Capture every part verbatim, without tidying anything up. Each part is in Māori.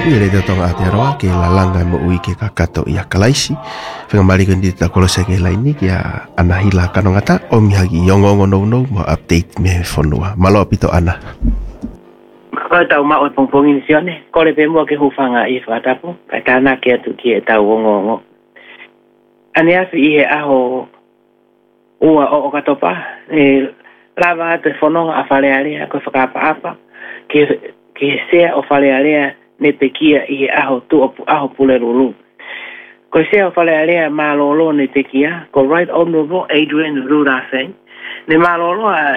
Uire te tonga Aotearoa ke la langa mo ui ke kakato i a kalaisi. Whenga mari kundi ta kolose ke laini ki a anahila kanongata o mihagi yongongo nou nou mo update me whanua. Malo pito ana. Ko tau ma o pongpongi ni sione. Kore pe mua ke hufanga i whatapu. Kai tāna ke atu ki e tau ongongo. Ane afi i he aho ua o okatopa. E lava atu e whanonga a whalearea koe whakapa apa. Ke, ke sea o whalearea ne pekia i he aho tu aho pule rulu. Ko sea o whalearea malolo ne pekia. Ko Right Honourable Adrian Rurase. Ne malolo a...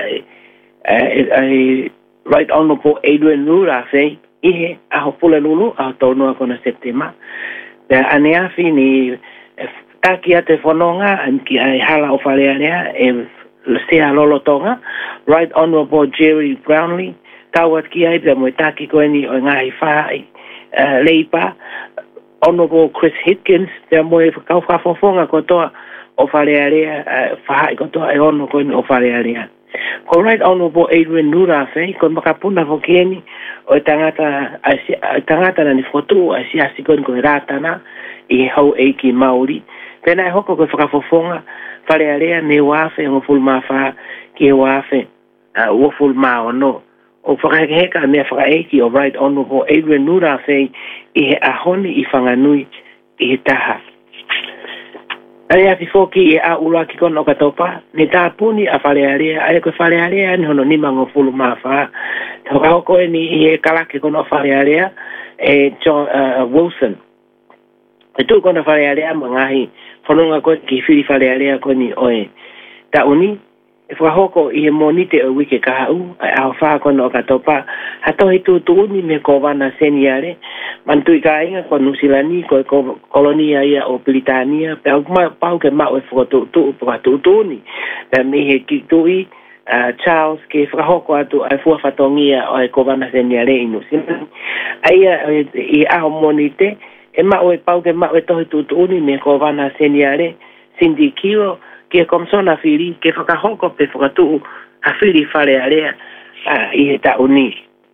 a Right Honourable Adrian Rurase i he aho pule rulu aho taunua kona September. Pea aneafi ni taki ate whanonga an ki ai hala o whalearea e sea lolotonga. Right Honourable Jerry Brownlee tawat ki ai pia moe taki koe ni o ngahi whai uh, leipa. Honourable Chris Hitkins pia moe kau whafofonga kotoa o whalearea uh, whai kotoa e ono koe ni o whalearea. Ko Right Honourable Adrian Rurase, ko makapuna fokieni o tangata tangata na ni fotu a si asikon ko ratana i hau eiki Maori. Pena e hoko ko whakafofonga whalearea ne wafe o fulma wha ki wafe uh, o fulma o no. O whakaheka mea whakaeki o Right Honourable Adrian Rurase i he ahoni i whanganui i he taha. Ai ati foki e a ula ki kono katopa, ni tā puni a whalearea, ai koe whalearea ni hono ni mango fulu mawha. Hoka hoko e ni i e kalake kono whalearea e John uh, Wilson. E tū kono whalearea mangahi, whanonga koe ki whiri whalearea koe ni oe. Tā uni, e whahoko i he monite o wike kahau, ai aho wha kono katopa, hatohi tū tūni me ko wana seniare, mantui ka inga ko Nusilani, ko kolonia ia o Britania, pe au pau ke mau e whakatu tūni, pe mi he ki tui, uh, Charles ke whakahoko atu ai fuafatongia o e ko wana seniare i Nusilani. Aia i aho monite, e mau e pau ke mau e tohi tū tūni me ko wana seniare, Cindy Kiro, ke komsona whiri, ke whakahoko pe whakatu a whiri whalearea uh, i he tauni.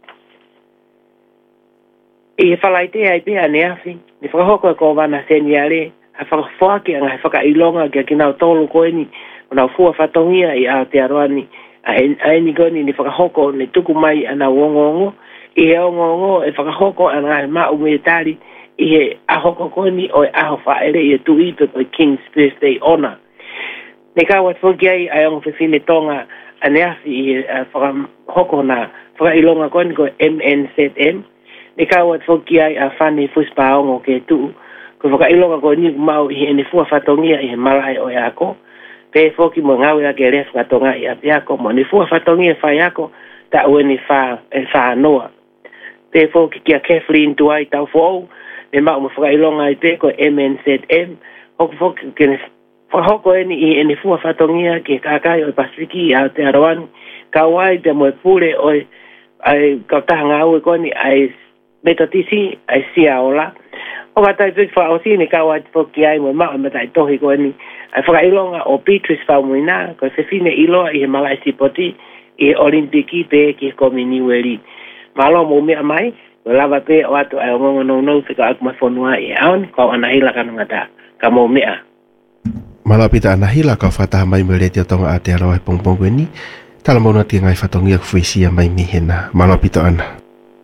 I he whalaite ai pia neafi, ni whakahoko e ko wana seniare, a whakawhaki anga he whakailonga kia ki nau tolu koeni, o nau fua whatongia i Aotearoa ni, a eni goni ni whakahoko ni tuku mai ana wongongo, i he ongongo e whakahoko anga he maa umetari, i he ahoko koeni o e aho whaere i e tuipe ko King's Birthday Honour. Ne kawa tfoki ai ai ongo whiwhine tonga aneafi i uh, whakahoko na whakailonga koeni ko M N Z M. Ne kawa tfoki ai a whane fuspaongo ke tu. Ko whakailonga ko ni mau i ene fua whatongia i he malai o yako. Pe foki mo ngau ya ke ref whatonga i api yako. Mo ne fua whatongia wha yako ta ueni wha, wha noa. Pe foki kia Kathleen tuai tau fōu. Ne mau mo whakailonga i pe ko M N Z M. Hoko foki kene whahoko eni i ene fua whatongia ke kakai o Pasifiki i Aotearoa ni. Kawai te moe pule o ai kautaha ngau e koni ai metotisi ai sia ola. O katai piki whaosi ni kawai te poki ai moe maa matai tohi koni. Ai whakailonga o Beatrice Whaumuina ko se fine iloa i he malaisi poti i he Olimpiki pe ki he komi niweri. Malo mo mea mai, ko lava pe o atu ai o ngongo nou nou whika aku mawhonua i aon, ko anahila kanongata ka mo mea. Malapita anahila ka whataha mai me rete o tonga Aotearoa e pongpongo ni. Tala mauna tia ngai whatongia kuwhisia mai mihena. Malapita ana.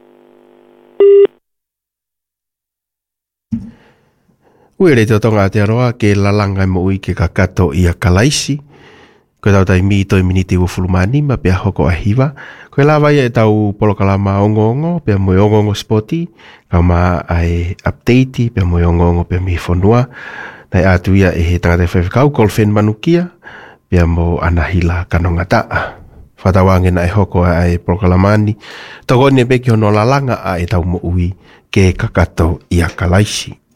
Ue rete o tonga Aotearoa ke lalanga mo ui ke kakato i a kalaisi. Koe tau tai mi toi miniti ua fulumani ma pia hoko a hiwa. Koe lawa ia e tau polokalama ongo-ongo pia moe ongo-ongo spoti. Kau maa ai update pia moe ongo-ongo pia mi whanua. Nai atu ia e he tangata whewhikau kolfen manukia pia mo anahila kanongata. Whatawange na e hoko a e prokalamani. Toko ne beki hono lalanga a e tau mo ui ke kakato i a kalaisi.